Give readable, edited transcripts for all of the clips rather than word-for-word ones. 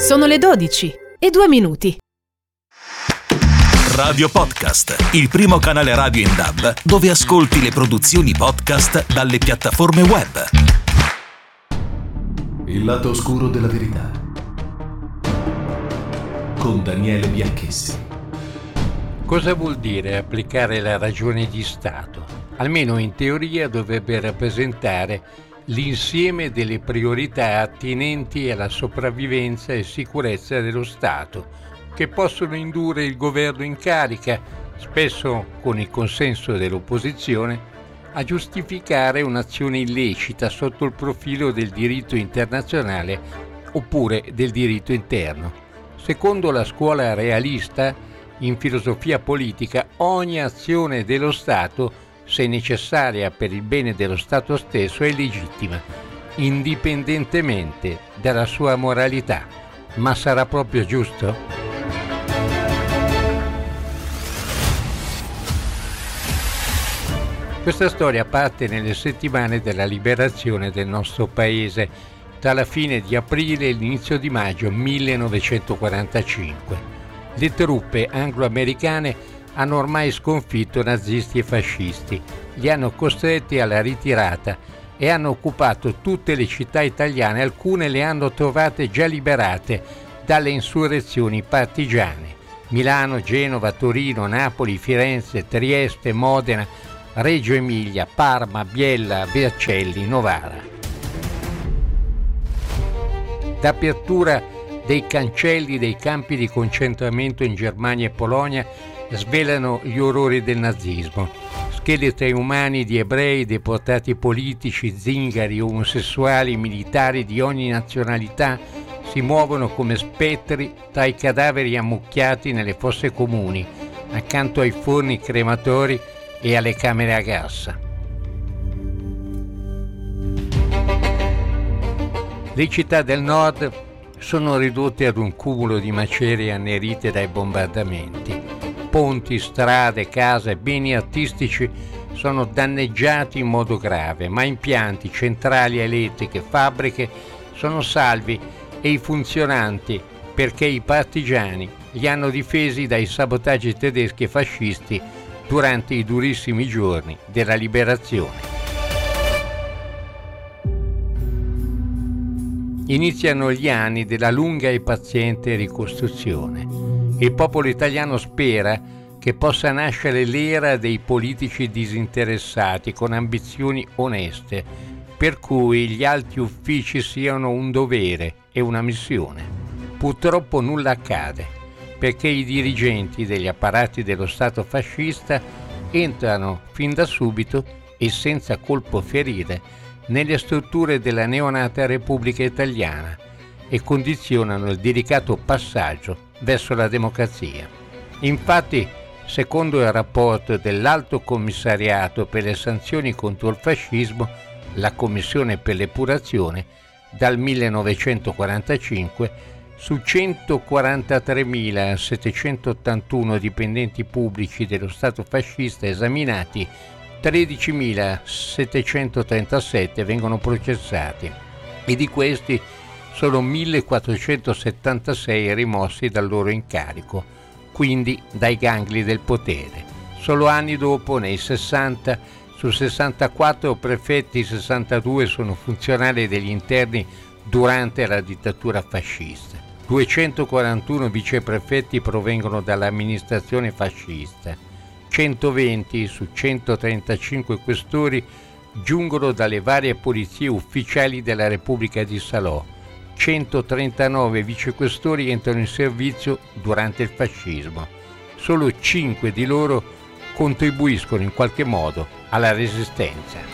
Sono le 12:02. Radio Podcast, il primo canale radio in DAB dove ascolti le produzioni podcast dalle piattaforme web. Il lato oscuro della verità con Daniele Bianchessi. Cosa vuol dire applicare la ragione di Stato? Almeno in teoria dovrebbe rappresentare l'insieme delle priorità attinenti alla sopravvivenza e sicurezza dello Stato, che possono indurre il governo in carica, spesso con il consenso dell'opposizione, a giustificare un'azione illecita sotto il profilo del diritto internazionale oppure del diritto interno. Secondo la scuola realista, in filosofia politica, ogni azione dello Stato, se necessaria per il bene dello Stato stesso, è legittima, indipendentemente dalla sua moralità. Ma sarà proprio giusto? Questa storia parte nelle settimane della liberazione del nostro paese, tra la fine di aprile e l'inizio di maggio 1945. Le truppe anglo-americane hanno ormai sconfitto nazisti e fascisti, li hanno costretti alla ritirata e hanno occupato tutte le città italiane, alcune le hanno trovate già liberate dalle insurrezioni partigiane: Milano, Genova, Torino, Napoli, Firenze, Trieste, Modena, Reggio Emilia, Parma, Biella, Vercelli, Novara. L'apertura dei cancelli dei campi di concentramento in Germania e Polonia svelano gli orrori del nazismo. Scheletri umani di ebrei, deportati politici, zingari, omosessuali, militari di ogni nazionalità si muovono come spettri tra i cadaveri ammucchiati nelle fosse comuni, accanto ai forni crematori e alle camere a gas. Le città del nord sono ridotte ad un cumulo di macerie annerite dai bombardamenti. Ponti, strade, case, beni artistici sono danneggiati in modo grave, ma impianti, centrali elettriche, fabbriche sono salvi e i funzionanti, perché i partigiani li hanno difesi dai sabotaggi tedeschi e fascisti durante i durissimi giorni della liberazione. Iniziano gli anni della lunga e paziente ricostruzione. Il popolo italiano spera che possa nascere l'era dei politici disinteressati con ambizioni oneste, per cui gli alti uffici siano un dovere e una missione. Purtroppo nulla accade, perché i dirigenti degli apparati dello Stato fascista entrano fin da subito e senza colpo ferire nelle strutture della neonata Repubblica Italiana e condizionano il delicato passaggio verso la democrazia. Infatti, secondo il rapporto dell'Alto Commissariato per le sanzioni contro il fascismo, la Commissione per l'epurazione, dal 1945, su 143.781 dipendenti pubblici dello Stato fascista esaminati, 13.737 vengono processati e di questi solo 1.476 rimossi dal loro incarico, quindi dai gangli del potere. Solo anni dopo, nei 60, su 64 prefetti, 62 sono funzionari degli interni durante la dittatura fascista. 241 viceprefetti provengono dall'amministrazione fascista. 120 su 135 questori giungono dalle varie polizie ufficiali della Repubblica di Salò. 139 vicequestori entrano in servizio durante il fascismo. Solo 5 di loro contribuiscono in qualche modo alla resistenza.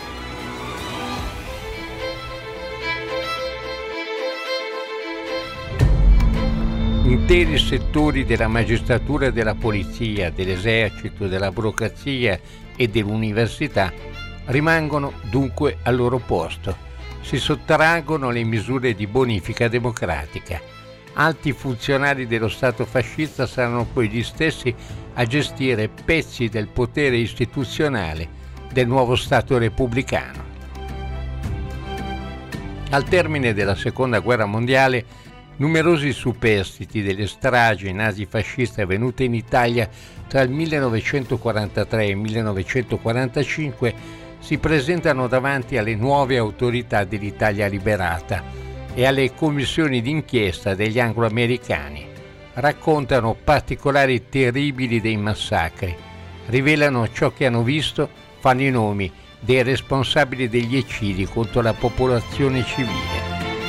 Interi settori della magistratura e della polizia, dell'esercito, della burocrazia e dell'università rimangono dunque al loro posto. Si sottraggono alle misure di bonifica democratica. Alti funzionari dello Stato fascista saranno poi gli stessi a gestire pezzi del potere istituzionale del nuovo Stato repubblicano. Al termine della Seconda Guerra Mondiale, Numerosi superstiti delle stragi nazifasciste avvenute in Italia tra il 1943 e il 1945 si presentano davanti alle nuove autorità dell'Italia liberata e alle commissioni d'inchiesta degli anglo-americani. Raccontano particolari terribili dei massacri, rivelano ciò che hanno visto, fanno i nomi dei responsabili degli eccidi contro la popolazione civile.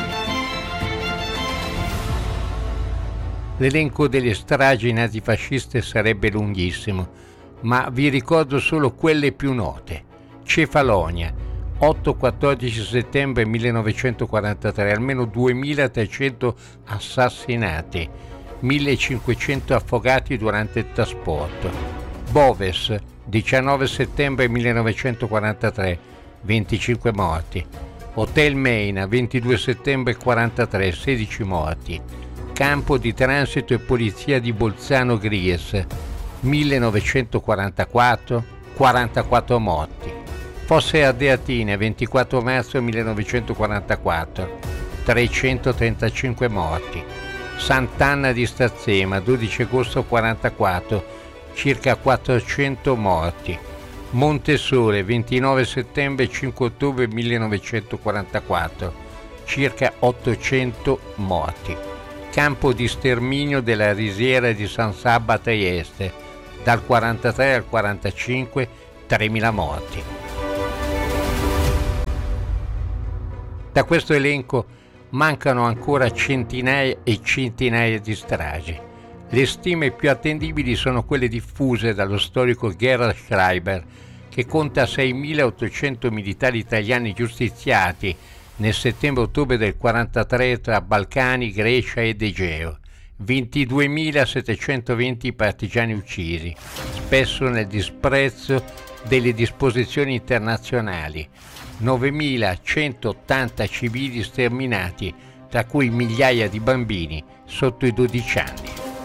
L'elenco delle stragi nazifasciste sarebbe lunghissimo, ma vi ricordo solo quelle più note. Cefalonia, 8-14 settembre 1943, almeno 2300 assassinati, 1500 affogati durante il trasporto. Boves, 19 settembre 1943, 25 morti. Hotel Meina, 22 settembre 1943, 16 morti. Campo di transito e polizia di Bolzano Gries, 1944, 44 morti. Fosse Ardeatine, 24 marzo 1944, 335 morti. Sant'Anna di Stazzema, 12 agosto 1944, circa 400 morti. Montesole, 29 settembre e 5 ottobre 1944, circa 800 morti. Campo di sterminio della risiera di San Sabba a Trieste, dal 43 al 45, 3.000 morti. Da questo elenco mancano ancora centinaia e centinaia di stragi. Le stime più attendibili sono quelle diffuse dallo storico Gerhard Schreiber, che conta 6.800 militari italiani giustiziati nel settembre-ottobre del 1943 tra Balcani, Grecia ed Egeo, 22.720 partigiani uccisi, spesso nel disprezzo delle disposizioni internazionali, 9.180 civili sterminati, tra cui migliaia di bambini sotto i 12 anni.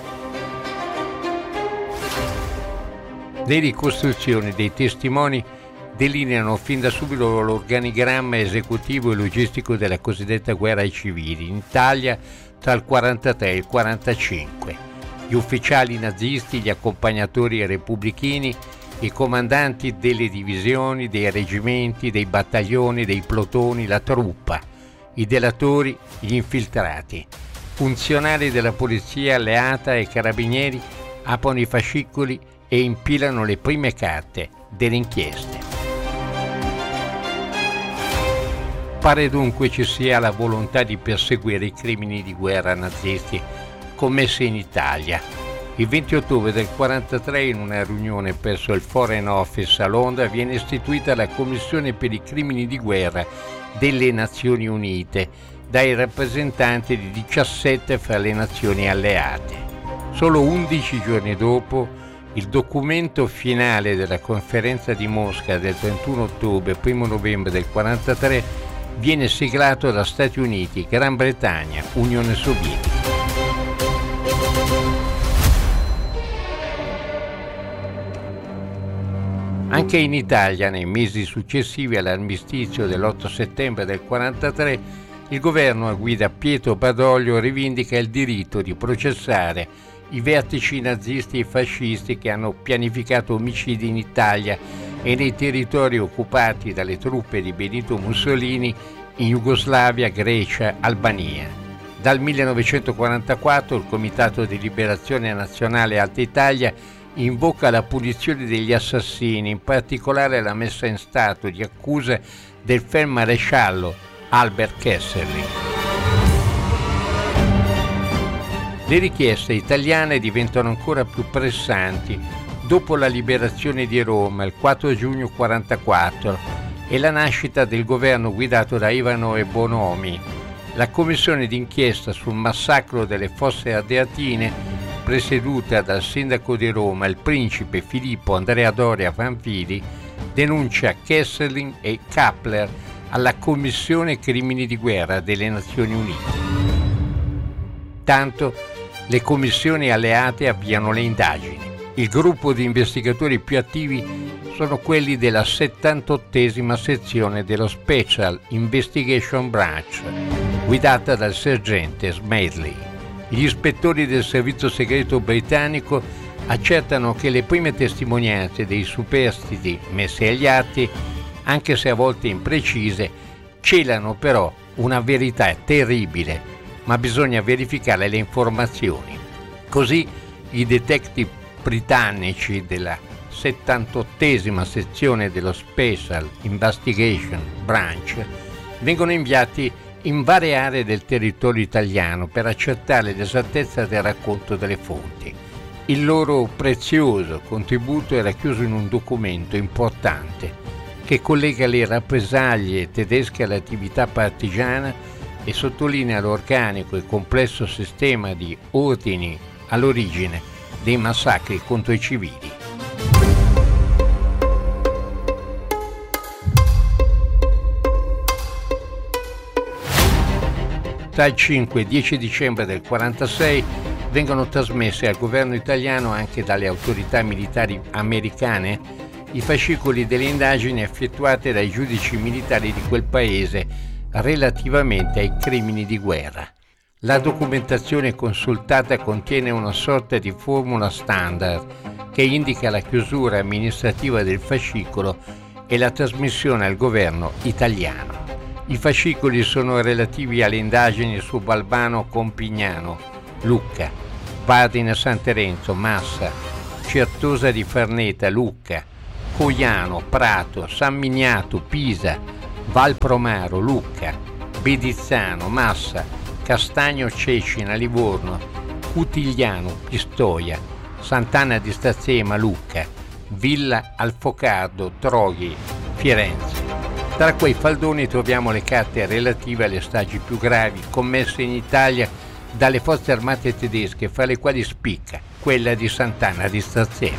Le ricostruzioni dei testimoni delineano fin da subito l'organigramma esecutivo e logistico della cosiddetta guerra ai civili in Italia tra il 1943 e il 1945. Gli ufficiali nazisti, gli accompagnatori repubblichini, i comandanti delle divisioni, dei reggimenti, dei battaglioni, dei plotoni, la truppa, i delatori, gli infiltrati. Funzionari della polizia alleata e carabinieri aprono i fascicoli e impilano le prime carte delle inchieste. Pare dunque ci sia la volontà di perseguire i crimini di guerra nazisti commessi in Italia. Il 20 ottobre del 1943, in una riunione presso il Foreign Office a Londra, viene istituita la Commissione per i crimini di guerra delle Nazioni Unite dai rappresentanti di 17 fra le nazioni alleate. Solo 11 giorni dopo, il documento finale della conferenza di Mosca del 31 ottobre e 1 novembre del 1943 viene siglato da Stati Uniti, Gran Bretagna, Unione Sovietica. Anche in Italia, nei mesi successivi all'armistizio dell'8 settembre del 1943, il governo a guida Pietro Badoglio rivendica il diritto di processare i vertici nazisti e fascisti che hanno pianificato omicidi in Italia e nei territori occupati dalle truppe di Benito Mussolini in Jugoslavia, Grecia, Albania. Dal 1944 il Comitato di Liberazione Nazionale Alta Italia invoca la punizione degli assassini, in particolare la messa in stato di accusa del feldmaresciallo Albert Kesselring. Le richieste italiane diventano ancora più pressanti dopo la liberazione di Roma il 4 giugno 1944 e la nascita del governo guidato da Ivano e Bonomi. La commissione d'inchiesta sul massacro delle Fosse Ardeatine, presieduta dal sindaco di Roma, il principe Filippo Andrea Doria Pamphili, denuncia Kesselring e Kappler alla Commissione Crimini di Guerra delle Nazioni Unite. Tanto le commissioni alleate avviano le indagini. Il gruppo di investigatori più attivi sono quelli della 78esima sezione dello Special Investigation Branch, guidata dal sergente Smedley. Gli ispettori del servizio segreto britannico accertano che le prime testimonianze dei superstiti messe agli atti, anche se a volte imprecise, celano però una verità terribile, ma bisogna verificare le informazioni. Così i detective britannici della 78esima sezione dello Special Investigation Branch vengono inviati in varie aree del territorio italiano per accertare l'esattezza del racconto delle fonti. Il loro prezioso contributo è racchiuso in un documento importante che collega le rappresaglie tedesche all'attività partigiana e sottolinea l'organico e complesso sistema di ordini all'origine dei massacri contro i civili. Tra il 5 e il 10 dicembre del 1946 vengono trasmesse al governo italiano anche dalle autorità militari americane i fascicoli delle indagini effettuate dai giudici militari di quel paese relativamente ai crimini di guerra. La documentazione consultata contiene una sorta di formula standard che indica la chiusura amministrativa del fascicolo e la trasmissione al governo italiano. I fascicoli sono relativi alle indagini su Balbano Compignano, Lucca, Bardine San Terenzo, Massa, Certosa di Farneta, Lucca, Coiano, Prato, San Miniato, Pisa, Valpromaro, Lucca, Bedizzano, Massa, Castagno Cecina, Livorno, Cutigliano, Pistoia, Sant'Anna di Stazzema, Lucca, Villa Alfocardo, Troghi, Firenze. Tra quei faldoni troviamo le carte relative alle stragi più gravi commesse in Italia dalle forze armate tedesche, fra le quali spicca quella di Sant'Anna di Stazzema.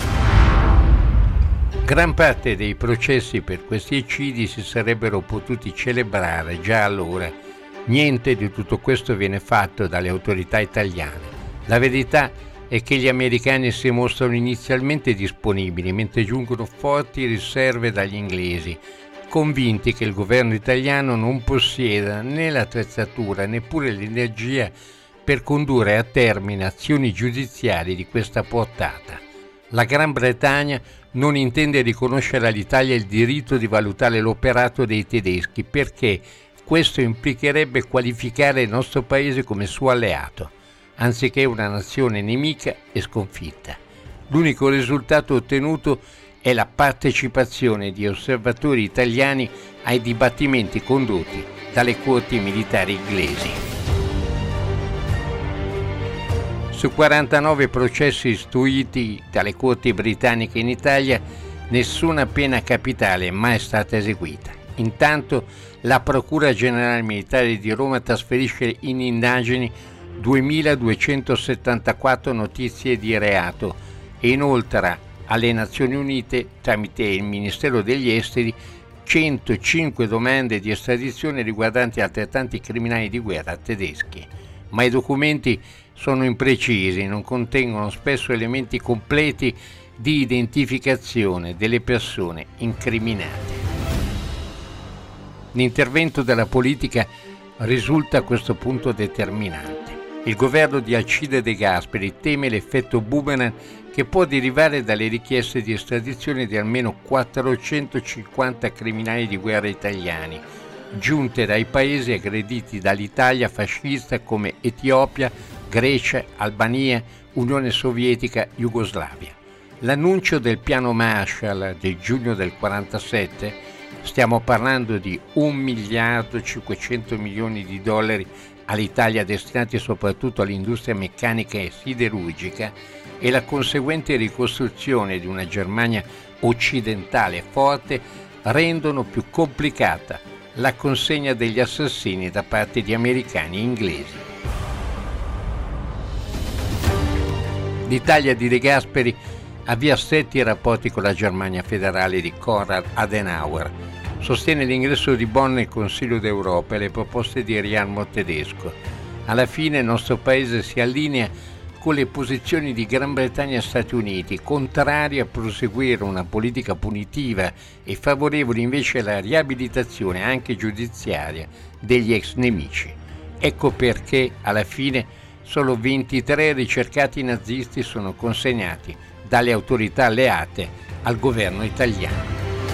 Gran parte dei processi per questi eccidi si sarebbero potuti celebrare già allora. Niente di tutto questo viene fatto dalle autorità italiane. La verità è che gli americani si mostrano inizialmente disponibili, mentre giungono forti riserve dagli inglesi, convinti che il governo italiano non possieda né l'attrezzatura neppure l'energia per condurre a termine azioni giudiziarie di questa portata. La Gran Bretagna non intende riconoscere all'Italia il diritto di valutare l'operato dei tedeschi perché questo implicherebbe qualificare il nostro paese come suo alleato, anziché una nazione nemica e sconfitta. L'unico risultato ottenuto è la partecipazione di osservatori italiani ai dibattimenti condotti dalle corti militari inglesi. Su 49 processi istruiti dalle corti britanniche in Italia, nessuna pena capitale è mai stata eseguita. Intanto la Procura Generale Militare di Roma trasferisce in indagini 2.274 notizie di reato e inoltre alle Nazioni Unite, tramite il Ministero degli Esteri, 105 domande di estradizione riguardanti altrettanti criminali di guerra tedeschi. Ma i documenti sono imprecisi, non contengono spesso elementi completi di identificazione delle persone incriminate. L'intervento della politica risulta a questo punto determinante. Il governo di Alcide De Gasperi teme l'effetto boomerang che può derivare dalle richieste di estradizione di almeno 450 criminali di guerra italiani, giunte dai paesi aggrediti dall'Italia fascista come Etiopia, Grecia, Albania, Unione Sovietica, Jugoslavia. L'annuncio del piano Marshall del giugno del 1947, stiamo parlando di $1,5 miliardi all'Italia destinati soprattutto all'industria meccanica e siderurgica, e la conseguente ricostruzione di una Germania occidentale forte rendono più complicata la consegna degli assassini da parte di americani e inglesi. L'Italia di De Gasperi avvia stretti rapporti con la Germania federale di Konrad Adenauer, sostiene l'ingresso di Bonn nel Consiglio d'Europa e le proposte di riarmo tedesco. Alla fine il nostro paese si allinea con le posizioni di Gran Bretagna e Stati Uniti, contrari a proseguire una politica punitiva e favorevoli invece alla riabilitazione anche giudiziaria degli ex nemici. Ecco perché alla fine solo 23 ricercati nazisti sono consegnati dalle autorità alleate al governo italiano.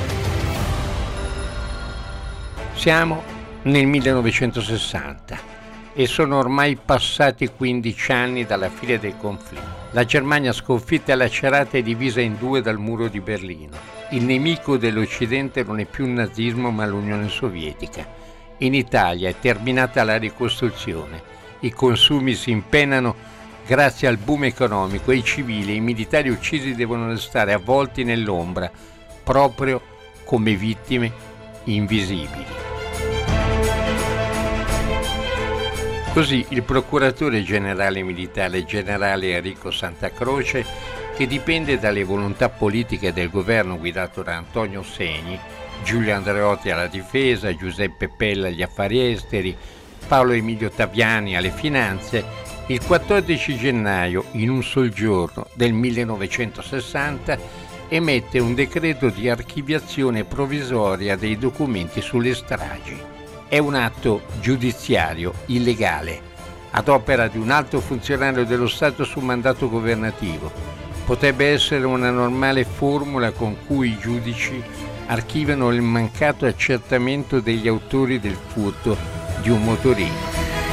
Siamo nel 1960 e sono ormai passati 15 anni dalla fine del conflitto. La Germania sconfitta e lacerata è divisa in due dal muro di Berlino. Il nemico dell'Occidente non è più il nazismo ma l'Unione Sovietica. In Italia è terminata la ricostruzione. I consumi si impennano grazie al boom economico e i civili e i militari uccisi devono restare avvolti nell'ombra, proprio come vittime invisibili. Così il procuratore generale militare generale Enrico Santacroce, che dipende dalle volontà politiche del governo guidato da Antonio Segni, Giulio Andreotti alla difesa, Giuseppe Pella agli affari esteri, Paolo Emilio Taviani alle finanze, il 14 gennaio, in un sol giorno del 1960, emette un decreto di archiviazione provvisoria dei documenti sulle stragi. È un atto giudiziario illegale, ad opera di un alto funzionario dello Stato su mandato governativo. Potrebbe essere una normale formula con cui i giudici archiviano il mancato accertamento degli autori del furto di un motorino.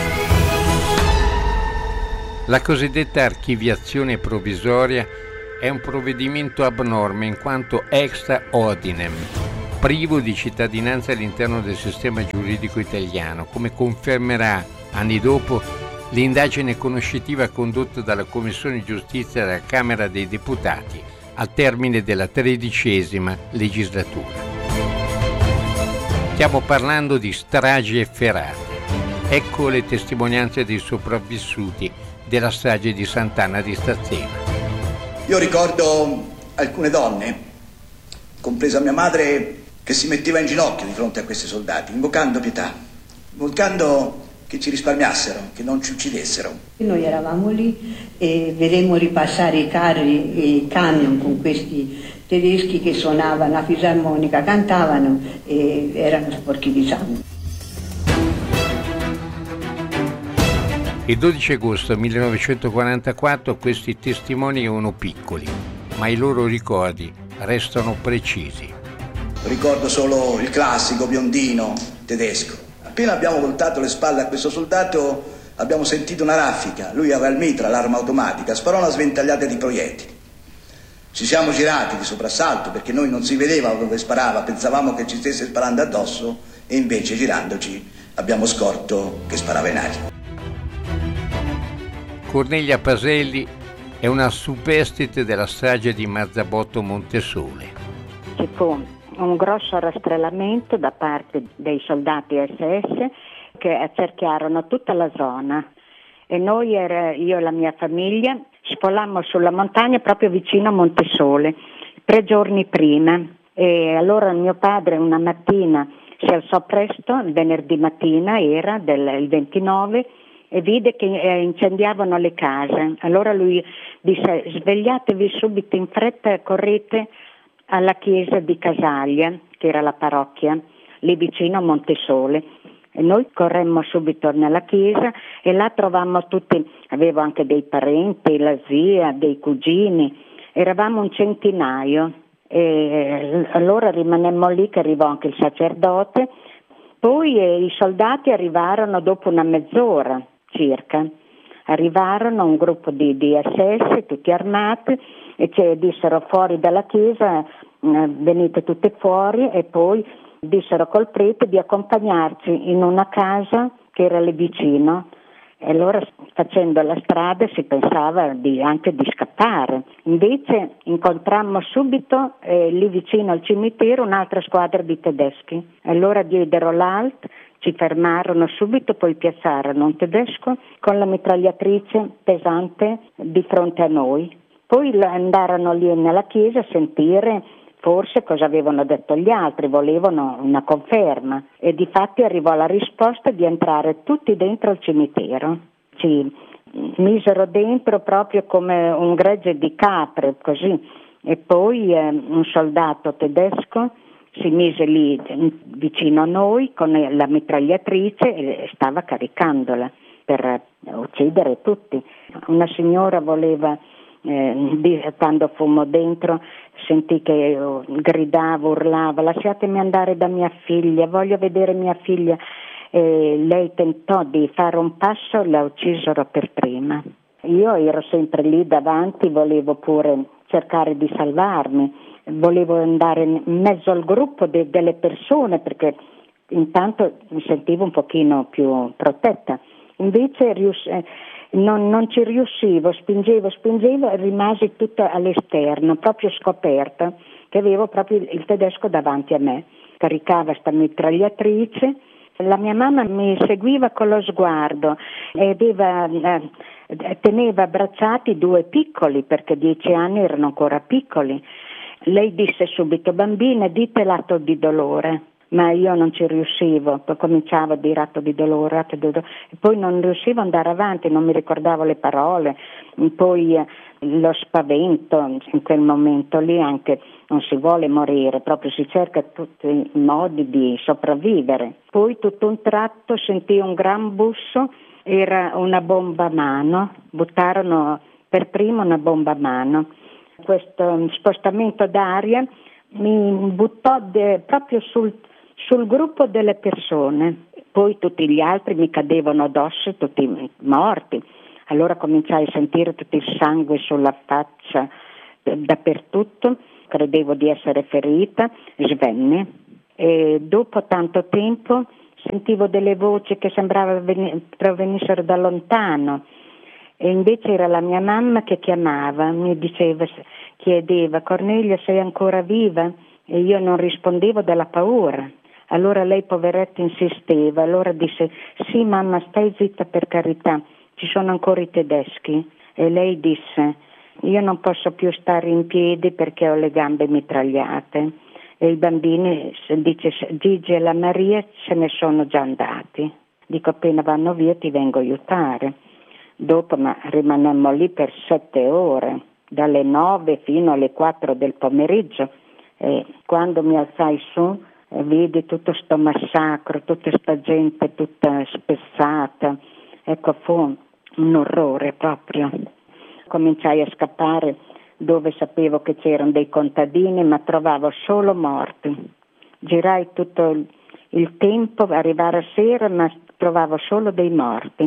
La cosiddetta archiviazione provvisoria è un provvedimento abnorme in quanto extra ordinem, privo di cittadinanza all'interno del sistema giuridico italiano, come confermerà anni dopo l'indagine conoscitiva condotta dalla Commissione Giustizia della Camera dei Deputati al termine della 13ª legislatura. Stiamo parlando di stragi efferate. Ecco le testimonianze dei sopravvissuti della strage di Sant'Anna di Stazzema. Io ricordo alcune donne, compresa mia madre, che si metteva in ginocchio di fronte a questi soldati, invocando pietà, invocando che ci risparmiassero, che non ci uccidessero. Noi eravamo lì e vedemmo ripassare i carri e i camion con questi tedeschi che suonavano la fisarmonica, cantavano e erano sporchi di sangue. Il 12 agosto 1944 questi testimoni erano piccoli, ma i loro ricordi restano precisi. Ricordo solo il classico biondino tedesco. Appena abbiamo voltato le spalle a questo soldato abbiamo sentito una raffica. Lui aveva il mitra, l'arma automatica, sparò una sventagliata di proiettili. Ci siamo girati di soprassalto perché noi non si vedeva dove sparava, pensavamo che ci stesse sparando addosso e invece girandoci abbiamo scorto che sparava in aria. Cornelia Paselli è una superstite della strage di Marzabotto Montesole. Ci fu un grosso rastrellamento da parte dei soldati SS che accerchiarono tutta la zona e noi, io e la mia famiglia, spolammo sulla montagna proprio vicino a Montesole 3 giorni prima e allora mio padre una mattina si alzò presto, il venerdì mattina era il 29, e vide che incendiavano le case. Allora lui disse: svegliatevi subito in fretta, correte alla chiesa di Casaglia, che era la parrocchia, lì vicino a Montesole. E noi corremmo subito nella chiesa e là trovammo tutti, avevo anche dei parenti, la zia, dei cugini, eravamo un centinaio. E allora rimanemmo lì, che arrivò anche il sacerdote. Poi i soldati arrivarono dopo una mezz'ora circa. Arrivarono un gruppo di SS, tutti armati, e ci dissero fuori dalla chiesa, venite tutte fuori, e poi dissero col prete di accompagnarci in una casa che era lì vicino. E allora, facendo la strada, si pensava anche di scappare. Invece incontrammo subito lì vicino al cimitero un'altra squadra di tedeschi. Allora diedero l'alt, ci fermarono subito, poi piazzarono un tedesco con la mitragliatrice pesante di fronte a noi. Poi andarono lì nella chiesa a sentire forse cosa avevano detto gli altri, volevano una conferma, e difatti arrivò la risposta di entrare tutti dentro il cimitero. Ci misero dentro proprio come un gregge di capre, così, e poi un soldato tedesco si mise lì vicino a noi con la mitragliatrice e stava caricandola. per uccidere tutti. Una signora voleva, quando fummo dentro, sentì che gridava, urlava: lasciatemi andare da mia figlia, voglio vedere mia figlia. Lei tentò di fare un passo, la uccisero per prima. Io ero sempre lì davanti, volevo pure cercare di salvarmi, volevo andare in mezzo al gruppo delle persone, perché intanto mi sentivo un pochino più protetta. Invece non ci riuscivo, spingevo e rimasi tutta all'esterno, proprio scoperta, che avevo proprio il tedesco davanti a me. Caricava sta mitragliatrice, la mia mamma mi seguiva con lo sguardo e teneva abbracciati 2 piccoli, perché 10 anni erano ancora piccoli. Lei disse subito: bambine, dite l'atto di dolore. Ma io non ci riuscivo, poi cominciavo a dire atto di dolore, e poi non riuscivo ad andare avanti, non mi ricordavo le parole, poi lo spavento, in quel momento lì anche non si vuole morire, proprio si cerca tutti i modi di sopravvivere. Poi tutto un tratto sentii un gran busso, era una bomba a mano, buttarono per primo una bomba a mano. Questo spostamento d'aria mi buttò proprio sul gruppo delle persone, poi tutti gli altri mi cadevano addosso, tutti morti. Allora cominciai a sentire tutto il sangue sulla faccia, dappertutto, credevo di essere ferita, svenne, e dopo tanto tempo sentivo delle voci che sembrava provenissero da lontano, e invece era la mia mamma che chiamava, chiedeva: Cornelia, sei ancora viva? E io non rispondevo dalla paura. Allora lei, poveretta, insisteva, allora disse: sì mamma, stai zitta per carità, ci sono ancora i tedeschi. E lei disse: io non posso più stare in piedi perché ho le gambe mitragliate. E i bambini, dice Gigi e la Maria, se ne sono già andati. Dico: appena vanno via ti vengo a aiutare. Dopo rimanemmo lì per 7 ore, dalle 9 fino alle 4 del pomeriggio. E quando mi alzai su, vidi tutto sto massacro, tutta sta gente tutta spezzata. Ecco, fu un orrore proprio. Cominciai a scappare dove sapevo che c'erano dei contadini, ma trovavo solo morti. Girai tutto il tempo, arrivare a sera, ma trovavo solo dei morti.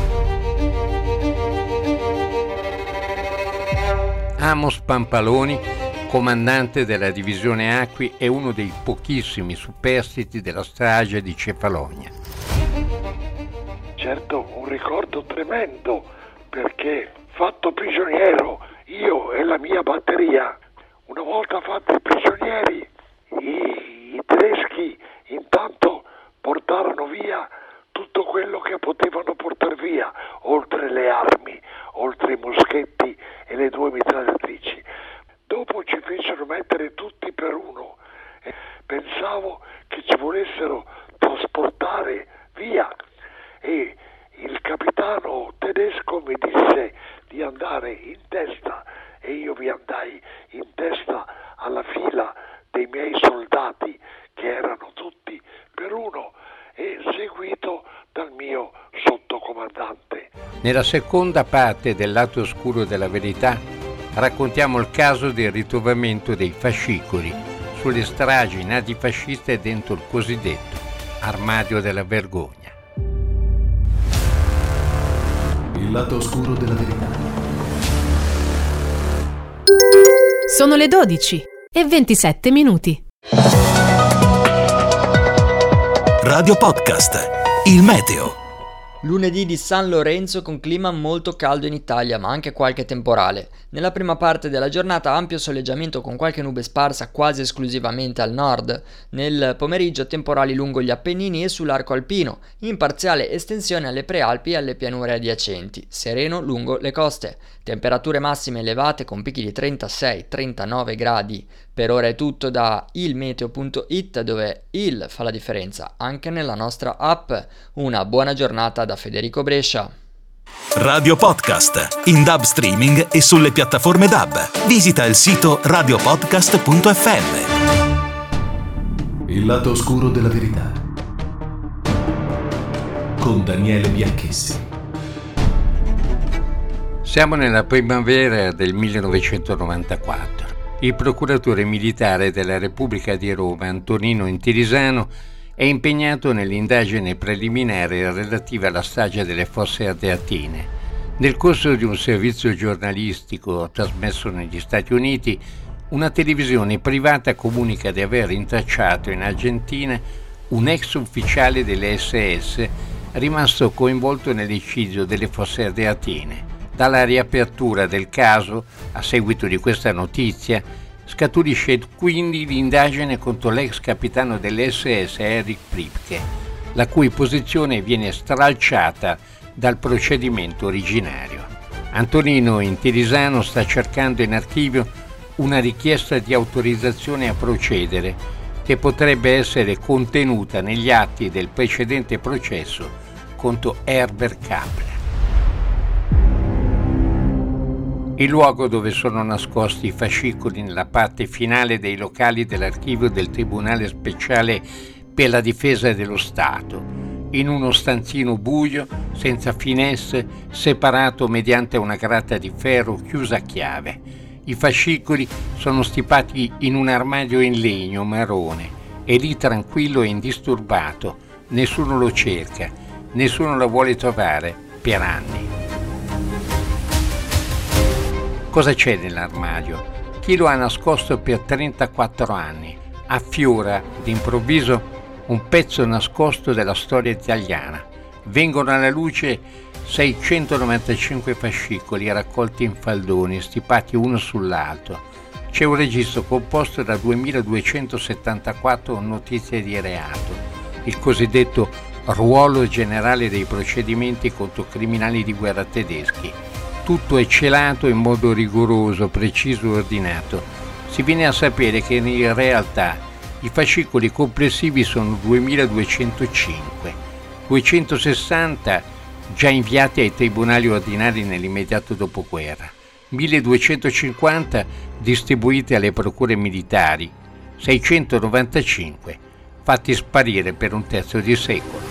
Amos Pampaloni, comandante della divisione Acqui, è uno dei pochissimi superstiti della strage di Cefalonia. Certo, un ricordo tremendo, perché fatto prigioniero, io e la mia batteria, una volta fatti prigionieri, i tedeschi intanto portarono via tutto quello che potevano portare via, oltre le armi, oltre i moschetti e le 2 mitragliatrici. Dopo ci fecero mettere tutti per uno. Pensavo che ci volessero trasportare via, e il capitano tedesco mi disse di andare in testa, e io vi andai in testa alla fila dei miei soldati, che erano tutti per uno, e seguito dal mio sottocomandante. Nella seconda parte del lato oscuro della verità raccontiamo il caso del ritrovamento dei fascicoli sulle stragi nazifasciste dentro il cosiddetto armadio della vergogna. Il lato oscuro della verità. Sono le 12:27. Radio Podcast, il meteo. Lunedì di San Lorenzo con clima molto caldo in Italia, ma anche qualche temporale. Nella prima parte della giornata ampio soleggiamento con qualche nube sparsa quasi esclusivamente al nord. Nel pomeriggio temporali lungo gli Appennini e sull'arco alpino, in parziale estensione alle prealpi e alle pianure adiacenti, sereno lungo le coste. Temperature massime elevate con picchi di 36-39 gradi. Per ora è tutto da ilmeteo.it, dove il fa la differenza anche nella nostra app. Una buona giornata da Federico Brescia. Radio Podcast, in DAB streaming e sulle piattaforme DAB. Visita il sito radiopodcast.fm. Il lato oscuro della verità. Con Daniele Bianchessi. Siamo nella primavera del 1994. Il procuratore militare della Repubblica di Roma, Antonino Intirisano, è impegnato nell'indagine preliminare relativa alla strage delle Fosse Ardeatine. Nel corso di un servizio giornalistico trasmesso negli Stati Uniti, una televisione privata comunica di aver intracciato in Argentina un ex ufficiale delle SS rimasto coinvolto nell'eccidio delle Fosse Ardeatine. Dalla riapertura del caso, a seguito di questa notizia, scaturisce quindi l'indagine contro l'ex capitano delle SS Erich Priebke, la cui posizione viene stralciata dal procedimento originario. Antonino Intirisano sta cercando in archivio una richiesta di autorizzazione a procedere che potrebbe essere contenuta negli atti del precedente processo contro Herbert Kappler. Il luogo dove sono nascosti i fascicoli nella parte finale dei locali dell'archivio del Tribunale Speciale per la Difesa dello Stato, in uno stanzino buio, senza finestre, separato mediante una grata di ferro chiusa a chiave. I fascicoli sono stipati in un armadio in legno marrone e lì tranquillo e indisturbato. Nessuno lo cerca, nessuno lo vuole trovare per anni. Cosa c'è nell'armadio? Chi lo ha nascosto per 34 anni? Affiora d'improvviso un pezzo nascosto della storia italiana. Vengono alla luce 695 fascicoli raccolti in faldoni, stipati uno sull'altro. C'è un registro composto da 2274 notizie di reato, il cosiddetto ruolo generale dei procedimenti contro criminali di guerra tedeschi. Tutto è celato in modo rigoroso, preciso e ordinato. Si viene a sapere che in realtà i fascicoli complessivi sono 2205, 260 già inviati ai tribunali ordinari nell'immediato dopoguerra, 1250 distribuiti alle procure militari, 695 fatti sparire per un terzo di secolo.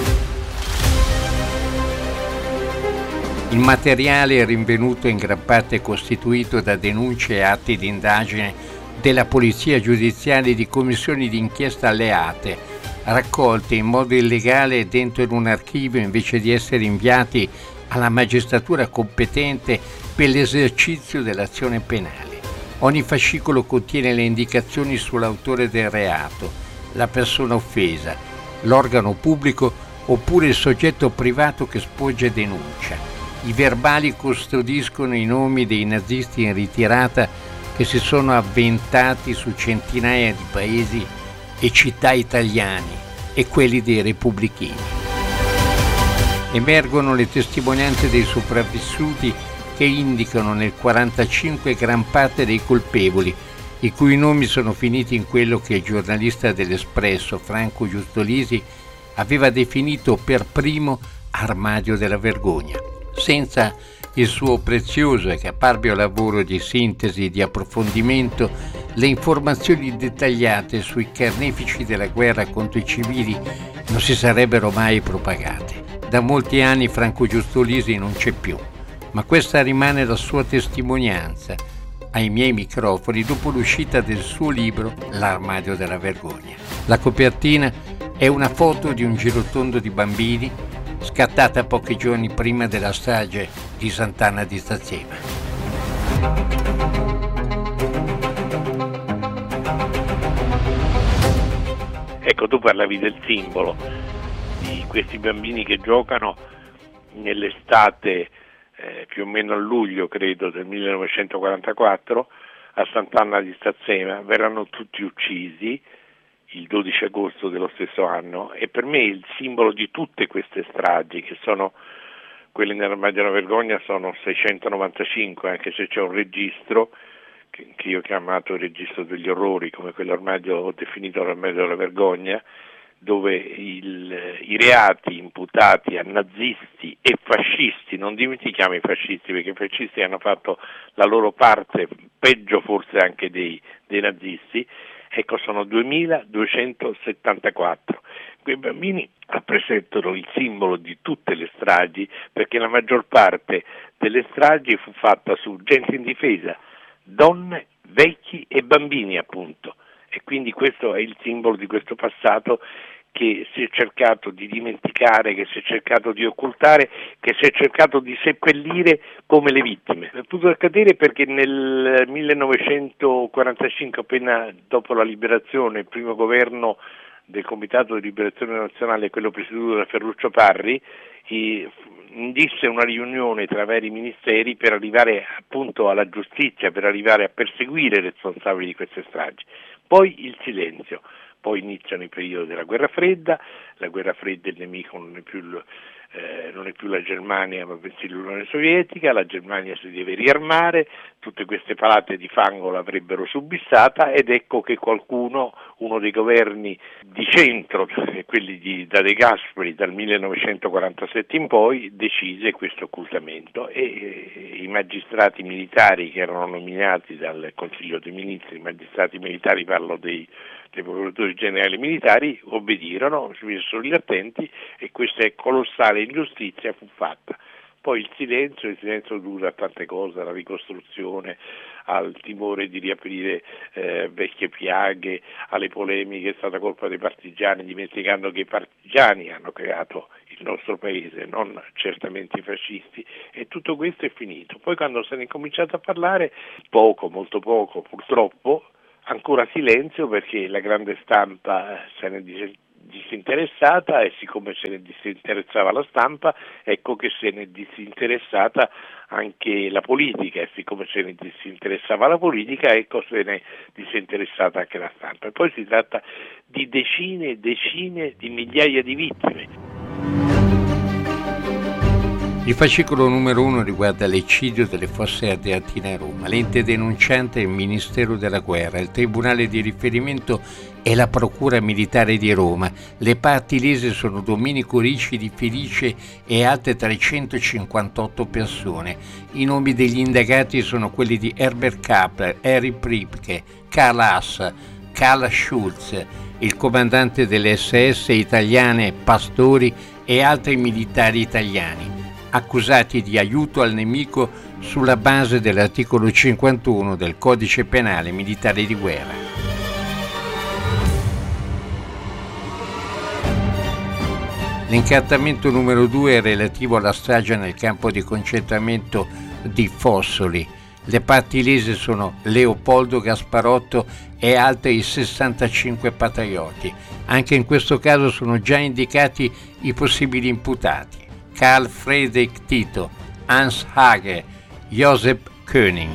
Il materiale rinvenuto in gran parte è costituito da denunce e atti di indagine della polizia giudiziaria e di commissioni di inchiesta alleate, raccolti in modo illegale dentro in un archivio invece di essere inviati alla magistratura competente per l'esercizio dell'azione penale. Ogni fascicolo contiene le indicazioni sull'autore del reato, la persona offesa, l'organo pubblico oppure il soggetto privato che sporge denuncia. I verbali custodiscono i nomi dei nazisti in ritirata che si sono avventati su centinaia di paesi e città italiani e quelli dei repubblichini. Emergono le testimonianze dei sopravvissuti che indicano nel 1945 gran parte dei colpevoli, i cui nomi sono finiti in quello che il giornalista dell'Espresso, Franco Giustolisi, aveva definito per primo armadio della vergogna. Senza il suo prezioso e caparbio lavoro di sintesi e di approfondimento, le informazioni dettagliate sui carnefici della guerra contro i civili non si sarebbero mai propagate. Da molti anni Franco Giustolisi non c'è più, ma questa rimane la sua testimonianza ai miei microfoni dopo l'uscita del suo libro L'armadio della vergogna. La copertina è una foto di un girotondo di bambini scattata pochi giorni prima della strage di Sant'Anna di Stazzema. Ecco, tu parlavi del simbolo di questi bambini che giocano nell'estate più o meno a luglio, credo, del 1944 a Sant'Anna di Stazzema. Verranno tutti uccisi il 12 agosto dello stesso anno, e per me il simbolo di tutte queste stragi, che sono quelle nell'armadio della vergogna, sono 695, anche se c'è un registro che io ho chiamato il registro degli orrori, come quell'armadio ho definito l'armadio della vergogna, dove i reati imputati a nazisti e fascisti, non dimentichiamo i fascisti, perché i fascisti hanno fatto la loro parte, peggio forse anche dei nazisti, ecco, sono 2274. Quei bambini rappresentano il simbolo di tutte le stragi, perché la maggior parte delle stragi fu fatta su gente indifesa, donne, vecchi e bambini appunto, e quindi questo è il simbolo di questo passato che si è cercato di dimenticare, che si è cercato di occultare, che si è cercato di seppellire come le vittime. È potuto accadere perché nel 1945, appena dopo la liberazione, il primo governo del Comitato di Liberazione Nazionale, quello presieduto da Ferruccio Parri, indisse una riunione tra vari ministeri per arrivare appunto alla giustizia, per arrivare a perseguire i responsabili di queste stragi. Poi il silenzio. Poi iniziano i periodi della guerra fredda, la guerra fredda il nemico non è più la Germania ma bensì l'Unione Sovietica, la Germania si deve riarmare, tutte queste palate di fango l'avrebbero subissata ed ecco che qualcuno, uno dei governi di centro, quelli da De Gasperi dal 1947 in poi, decise questo occultamento e i magistrati militari che erano nominati dal Consiglio dei Ministri, i magistrati militari, parlo dei procuratori generali militari, obbedirono, si misero lì attenti e questa colossale ingiustizia fu fatta. Poi il silenzio dura a tante cose, alla ricostruzione, al timore di riaprire vecchie piaghe, alle polemiche, è stata colpa dei partigiani, dimenticando che i partigiani hanno creato il nostro paese, non certamente i fascisti, e tutto questo è finito. Poi quando se ne è cominciato a parlare, molto poco purtroppo, ancora silenzio perché la grande stampa se ne disinteressata e siccome se ne disinteressava la stampa, ecco che se ne disinteressata anche la politica e siccome se ne disinteressava la politica, ecco se ne disinteressata anche la stampa. E poi si tratta di decine e decine di migliaia di vittime. Il fascicolo numero 1 riguarda l'eccidio delle Fosse Ardeatine a Roma. L'ente denunciante è il Ministero della Guerra, il tribunale di riferimento è la Procura Militare di Roma. Le parti lese sono Domenico Ricci di Felice e altre 358 persone. I nomi degli indagati sono quelli di Herbert Kappler, Harry Priebke, Karl Haas, Karl Schulz, il comandante delle SS italiane Pastori e altri militari italiani, accusati di aiuto al nemico sulla base dell'articolo 51 del Codice Penale Militare di Guerra. L'incartamento numero 2 è relativo alla strage nel campo di concentramento di Fossoli. Le parti lese sono Leopoldo Gasparotto e altri 65 patrioti. Anche in questo caso sono già indicati i possibili imputati: Karl Friedrich Tito, Hans Hager, Josep König.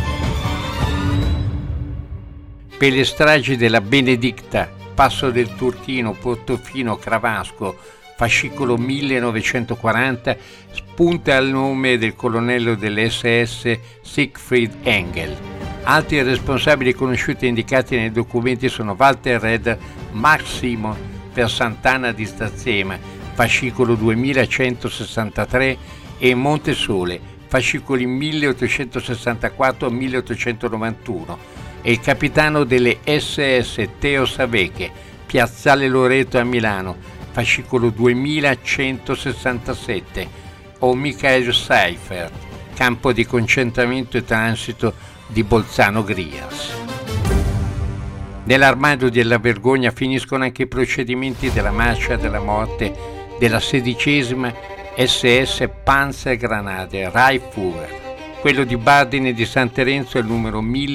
Per le stragi della Benedicta, Passo del Turchino, Portofino, Cravasco, fascicolo 1940, spunta il nome del colonnello dell'SS Siegfried Engel. Altri responsabili conosciuti e indicati nei documenti sono Walter Reder, Max Simon per Sant'Anna di Stazzema, fascicolo 2163, e Montesole, fascicoli 1864-1891, e il capitano delle SS Teo Saveche, Piazzale Loreto a Milano, fascicolo 2167, o Michael Seifert, campo di concentramento e transito di Bolzano Grias. Nell'armadio della vergogna finiscono anche i procedimenti della marcia della morte della 16ª SS Panzergrenadier Reichsführer. Quello di Bardine e di San Terenzo è il numero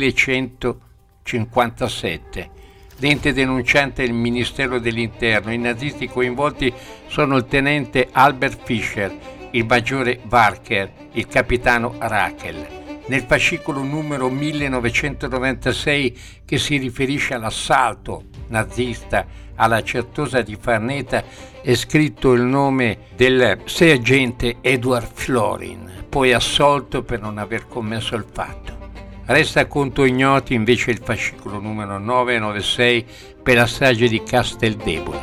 1157. L'ente denunciante è il Ministero dell'Interno. I nazisti coinvolti sono il tenente Albert Fischer, il maggiore Warker, il capitano Rakel. Nel fascicolo numero 1996, che si riferisce all'assalto nazista alla Certosa di Farneta, è scritto il nome del sergente Edward Florin, poi assolto per non aver commesso il fatto. Resta a conto ignoti invece il fascicolo numero 996 per la strage di Casteldebole.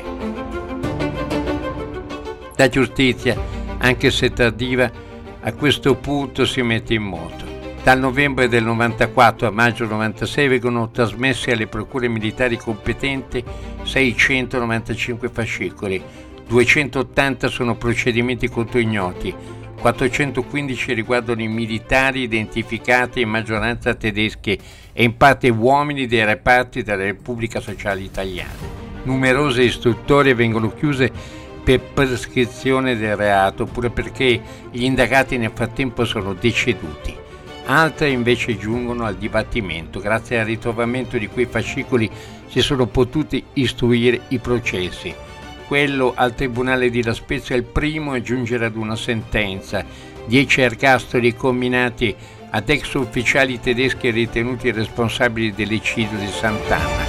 La giustizia, anche se tardiva, a questo punto si mette in moto. Dal novembre del 94 a maggio 96 vengono trasmessi alle procure militari competenti 695 fascicoli, 280 sono procedimenti contro ignoti, 415 riguardano i militari identificati in maggioranza tedeschi e in parte uomini dei reparti della Repubblica Sociale Italiana. Numerose istruttorie vengono chiuse per prescrizione del reato oppure perché gli indagati nel frattempo sono deceduti. Altre invece giungono al dibattimento. Grazie al ritrovamento di quei fascicoli si sono potuti istruire i processi. Quello al Tribunale di La Spezia è il primo a giungere ad una sentenza. 10 ergastoli comminati ad ex ufficiali tedeschi ritenuti responsabili dell'eccidio di Sant'Anna.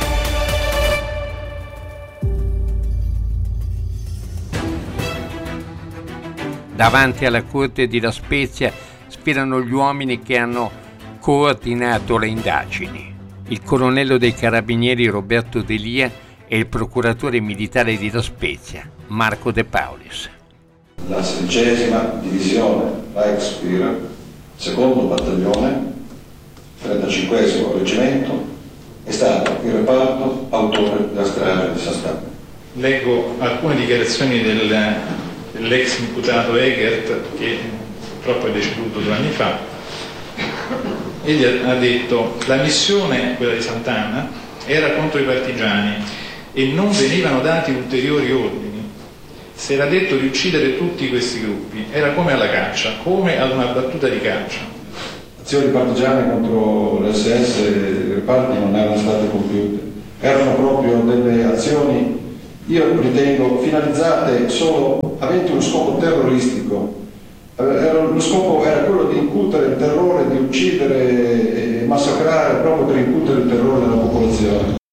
Davanti alla corte di La Spezia sfilano gli uomini che hanno coordinato le indagini. Il colonnello dei carabinieri Roberto Delia e il procuratore militare di La Spezia, Marco De Paulis. La 16ª divisione Reichswehr, secondo battaglione, 35° reggimento, è stato il reparto autore della strage di Sant'Anna. Leggo alcune dichiarazioni dell'ex imputato Egert, che purtroppo è deceduto 2 anni fa. Egli ha detto: la missione, quella di Sant'Anna, era contro i partigiani e non venivano dati ulteriori ordini. Si era detto di uccidere tutti questi gruppi, era come alla caccia, come ad una battuta di caccia. Azioni partigiane contro l'SS e i reparti non erano state compiute, erano proprio delle azioni, io ritengo, finalizzate solo, aventi uno scopo terroristico. Lo scopo era quello di incutere il terrore, di uccidere e massacrare proprio per incutere il terrore nella popolazione.